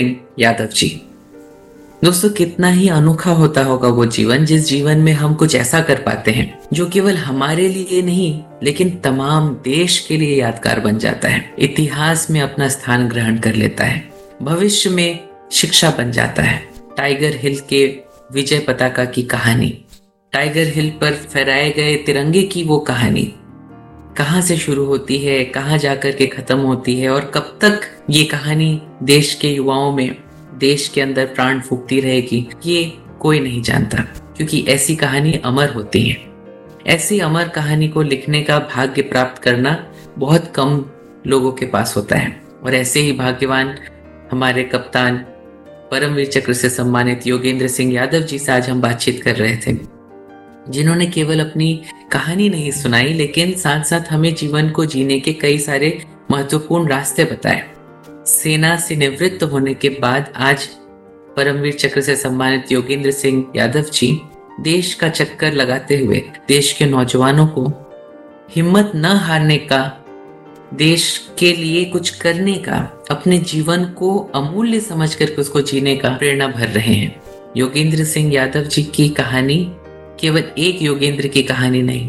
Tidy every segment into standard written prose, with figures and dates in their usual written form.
यादव जी। दोस्तों, कितना ही अनोखा होता होगा वो जीवन जिस जीवन में हम कुछ ऐसा कर पाते हैं जो केवल हमारे लिए नहीं लेकिन तमाम देश के लिए यादगार बन जाता है, इतिहास में अपना स्थान ग्रहण कर लेता है, भविष्य में शिक्षा बन जाता है। टाइगर हिल के विजय पताका की कहानी, टाइगर हिल पर फहराए गए तिरंगे की वो कहानी कहाँ से शुरू होती है, कहाँ जाकर के खत्म होती है और कब तक ये कहानी देश के युवाओं में, देश के अंदर प्राण फूंकती रहेगी, ये कोई नहीं जानता। क्योंकि ऐसी कहानी अमर होती है। ऐसी अमर कहानी को लिखने का भाग्य प्राप्त करना बहुत कम लोगों के पास होता है। और ऐसे ही भाग्यवान हमारे कप्तान, परमवीर चक्र से सम्मानित योगेंद्र सिंह यादव जी से आज हम बातचीत कर रहे थे, जिन्होंने केवल अपनी कहानी नहीं सुनाई लेकिन साथ साथ हमें जीवन को जीने के कई सारे महत्वपूर्ण रास्ते बताए। सेना से निवृत्त होने के बाद आज परमवीर चक्र से सम्मानित योगेंद्र सिंह यादव जी देश का चक्कर लगाते हुए देश के नौजवानों को हिम्मत न हारने का, देश के लिए कुछ करने का, अपने जीवन को अमूल्य समझ करके उसको जीने का प्रेरणा भर रहे हैं। योगेंद्र सिंह यादव जी की कहानी केवल एक योगेंद्र की कहानी नहीं,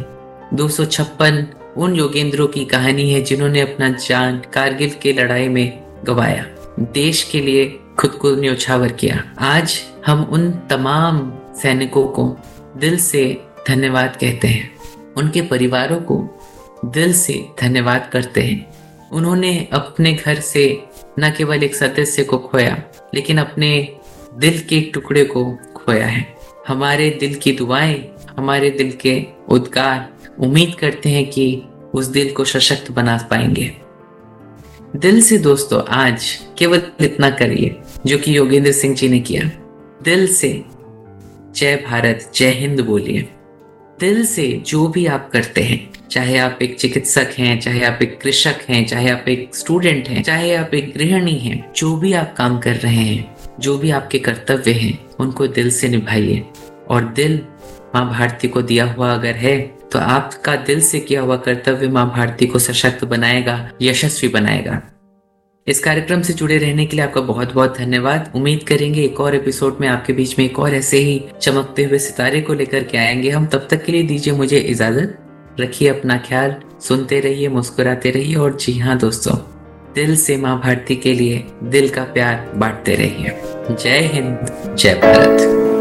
256 उन योगेंद्रों की कहानी है जिन्होंने अपना जान कारगिल की लड़ाई में गवाया, देश के लिए खुद को न्योछावर किया। आज हम उन तमाम सैनिकों को दिल से धन्यवाद कहते हैं, उनके परिवारों को दिल से धन्यवाद करते हैं। उन्होंने अपने घर से न केवल एक सदस्य को खोया लेकिन अपने दिल के एक टुकड़े को खोया है। हमारे दिल की दुआएं, हमारे दिल के उद्गार उम्मीद करते हैं कि उस दिल को सशक्त बना पाएंगे। दिल से दोस्तों आज केवल इतना करिए जो कि योगेंद्र सिंह जी ने किया। दिल से जय भारत, जय हिंद बोलिए। दिल से जो भी आप करते हैं, चाहे आप एक चिकित्सक हैं, चाहे आप एक कृषक हैं, चाहे आप एक स्टूडेंट हैं, चाहे आप एक गृहिणी हैं, जो भी आप काम कर रहे हैं, जो भी आपके कर्तव्य हैं, उनको दिल से निभाइए। और दिल माँ भारती को दिया हुआ अगर है तो आपका दिल से किया हुआ कर्तव्य माँ भारती को सशक्त बनाएगा, यशस्वी बनाएगा। इस कार्यक्रम से जुड़े रहने के लिए आपका बहुत बहुत धन्यवाद। उम्मीद करेंगे एक और एपिसोड में आपके बीच में एक और ऐसे ही चमकते हुए सितारे को लेकर के आएंगे हम। तब तक के लिए दीजिए मुझे इजाजत। रखिए अपना ख्याल, सुनते रहिए, मुस्कुराते रहिए और जी हाँ दोस्तों, दिल से माँ भारती के लिए दिल का प्यार बांटते रहिए। जय हिंद, जय भारत।